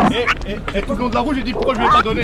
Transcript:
Et tout le long de la route, j'ai dit pourquoi je lui ai pas donné.